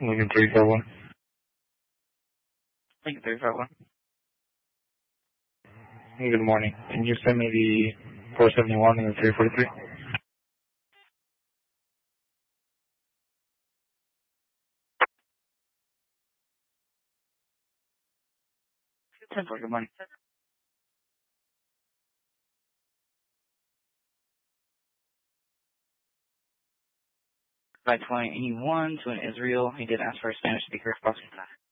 Lincoln 341. Lincoln 341. Good morning. Can you send me the 471 and the 343? Good morning. 521 to an Israel. He did ask for a Spanish speaker if possible.